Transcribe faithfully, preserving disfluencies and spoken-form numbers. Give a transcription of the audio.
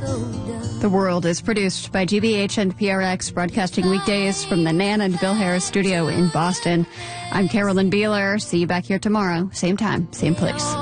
The World is produced by G B H and P R X, broadcasting weekdays from the Nan and Bill Harris studio in Boston. I'm Carolyn Beeler. See you back here tomorrow. Same time, same place.